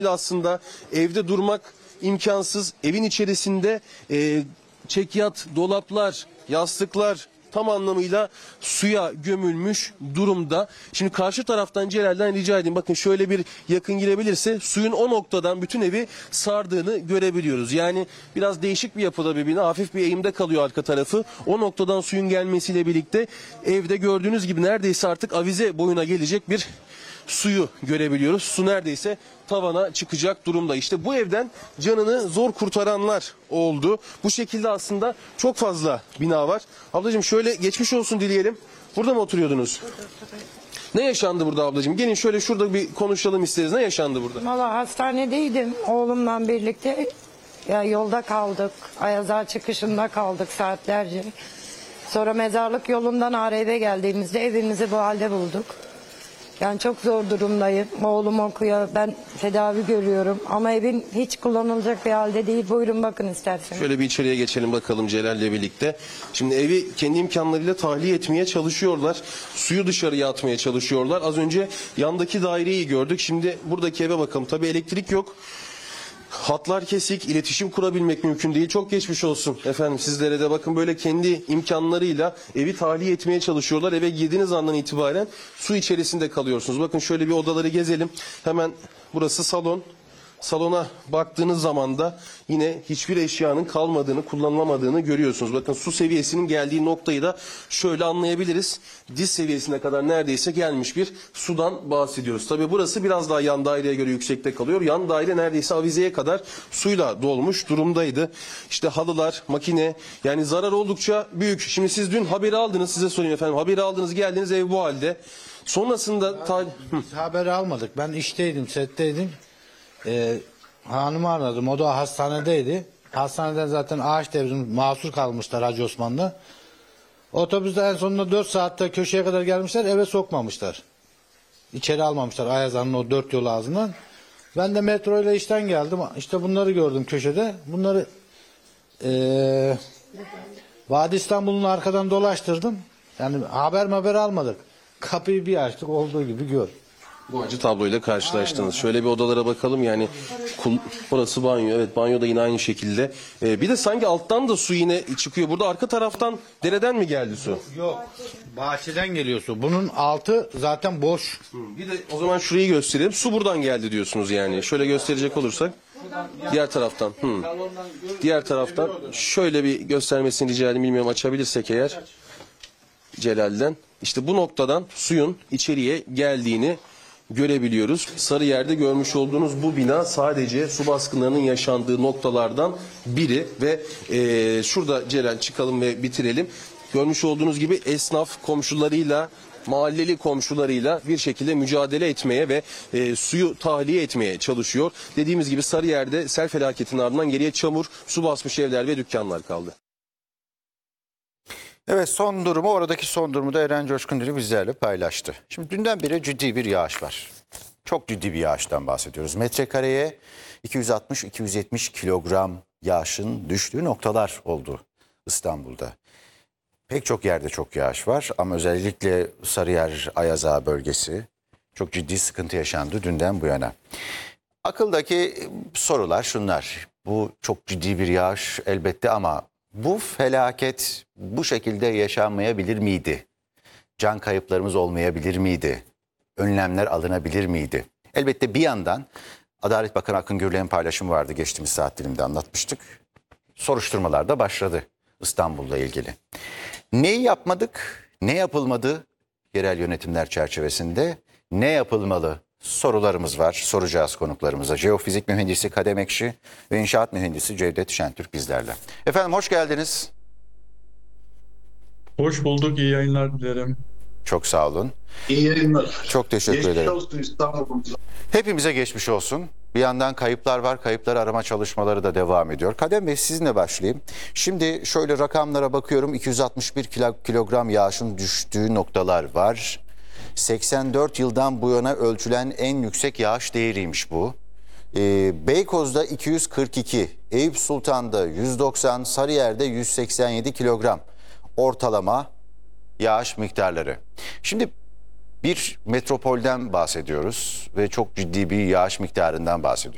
Aslında evde durmak imkansız. Evin içerisinde çekyat, dolaplar, yastıklar tam anlamıyla suya gömülmüş durumda. Şimdi karşı taraftan Celal'den rica edeyim. Bakın şöyle bir yakın girebilirse suyun o noktadan bütün evi sardığını görebiliyoruz. Yani biraz değişik bir yapıda bir bina. Hafif bir eğimde kalıyor arka tarafı. O noktadan suyun gelmesiyle birlikte evde gördüğünüz gibi neredeyse artık avize boyuna gelecek bir suyu görebiliyoruz. Su neredeyse tavana çıkacak durumda. İşte bu evden canını zor kurtaranlar oldu. Bu şekilde aslında çok fazla bina var. Ablacığım şöyle geçmiş olsun dileyelim. Burada mı oturuyordunuz? Ne yaşandı burada ablacığım? Gelin şöyle şurada bir konuşalım isteriz. Ne yaşandı burada? Valla hastanedeydim oğlumla birlikte. Ya yolda kaldık. Ayaza çıkışında kaldık saatlerce. Sonra mezarlık yolundan eve geldiğimizde evimizi bu halde bulduk. Yani çok zor durumdayım. Oğlum okuyor. Ben tedavi görüyorum. Ama evim hiç kullanılacak bir halde değil. Buyurun bakın isterseniz. Şöyle bir içeriye geçelim bakalım Celal'le birlikte. Şimdi evi kendi imkanlarıyla tahliye etmeye çalışıyorlar. Suyu dışarıya atmaya çalışıyorlar. Az önce yandaki daireyi gördük. Şimdi buradaki eve bakalım. Tabii elektrik yok. Hatlar kesik, iletişim kurabilmek mümkün değil. Çok geçmiş olsun efendim sizlere de. Bakın böyle kendi imkanlarıyla evi tahliye etmeye çalışıyorlar. Eve girdiğiniz andan itibaren su içerisinde kalıyorsunuz. Bakın şöyle bir odaları gezelim. Hemen burası salon. Salona baktığınız zaman da yine hiçbir eşyanın kalmadığını, kullanılamadığını görüyorsunuz. Bakın su seviyesinin geldiği noktayı da şöyle anlayabiliriz. Diz seviyesine kadar neredeyse gelmiş bir sudan bahsediyoruz. Tabii burası biraz daha yan daireye göre yüksekte kalıyor. Yan daire neredeyse avizeye kadar suyla dolmuş durumdaydı. İşte halılar, makine, yani zarar oldukça büyük. Şimdi siz dün haberi aldınız, size sorayım efendim. Haberi aldınız, geldiniz, ev bu halde. Sonrasında... Biz haberi almadık. Ben işteydim, setteydim. Hanımı aradım. O da hastanedeydi. Hastaneden zaten ağaç devrim mahsur kalmışlar Hacı Osman'da. Otobüste en sonunda 4 saatte köşeye kadar gelmişler, eve sokmamışlar. İçeri almamışlar Ayazan'ın o 4 yol ağzından. Ben de metro ile işten geldim. İşte bunları gördüm köşede. Bunları Vadi İstanbul'un arkadan dolaştırdım. Yani haber almadık. Kapıyı bir açtık, olduğu gibi gör. Bu acı tabloyla karşılaştınız. Şöyle bir odalara bakalım yani. Burası banyo. Evet, banyo da yine aynı şekilde. Bir de sanki alttan da su yine çıkıyor. Burada arka taraftan dereden mi geldi su? Yok. Bahçeden geliyor su. Bunun altı zaten boş. Bir de o zaman şurayı gösterelim. Su buradan geldi diyorsunuz yani. Şöyle gösterecek olursak. Diğer taraftan. Diğer taraftan. Şöyle bir göstermesini rica edeyim. Bilmiyorum, açabilirsek eğer. Celal'den. İşte bu noktadan suyun içeriye geldiğini görebiliyoruz. Sarıyer'de görmüş olduğunuz bu bina sadece su baskınlarının yaşandığı noktalardan biri ve şurada Celal çıkalım ve bitirelim. Görmüş olduğunuz gibi esnaf komşularıyla, mahalleli komşularıyla bir şekilde mücadele etmeye ve suyu tahliye etmeye çalışıyor. Dediğimiz gibi Sarıyer'de sel felaketinin ardından geriye çamur, su basmış evler ve dükkanlar kaldı. Evet, oradaki son durumu da Eren Coşkun bizlerle paylaştı. Şimdi dünden beri ciddi bir yağış var. Çok ciddi bir yağıştan bahsediyoruz. Metrekareye 260-270 kilogram yağışın düştüğü noktalar oldu İstanbul'da. Pek çok yerde çok yağış var ama özellikle Sarıyer, Ayaza bölgesi çok ciddi sıkıntı yaşandı dünden bu yana. Akıldaki sorular şunlar. Bu çok ciddi bir yağış elbette ama bu felaket bu şekilde yaşanmayabilir miydi? Can kayıplarımız olmayabilir miydi? Önlemler alınabilir miydi? Elbette bir yandan Adalet Bakanı Akın Gürel'in paylaşımı vardı, geçtiğimiz saat diliminde anlatmıştık. Soruşturmalar da başladı İstanbul'la ilgili. Neyi yapmadık, ne yapılmadı yerel yönetimler çerçevesinde, ne yapılmalı sorularımız var. Soracağız konuklarımıza. Jeofizik mühendisi Kadem Ekşi ve inşaat mühendisi Cevdet Şentürk bizlerle. Efendim hoş geldiniz. Hoş bulduk. İyi yayınlar dilerim. Çok sağ olun. İyi yayınlar. Çok teşekkür Geçmiş ederim. olsun İstanbul'umuza. Hepimize geçmiş olsun. Bir yandan kayıplar var. Kayıpları arama çalışmaları da devam ediyor. Kadem Bey, sizinle başlayayım. Şimdi şöyle rakamlara bakıyorum. 261 kilogram yağışın düştüğü noktalar var. 84 yıldan bu yana ölçülen en yüksek yağış değeriymiş bu. Beykoz'da 242, Eyüp Sultan'da 190, Sarıyer'de 187 kilogram ortalama yağış miktarları. Şimdi bir metropolden bahsediyoruz ve çok ciddi bir yağış miktarından bahsediyoruz.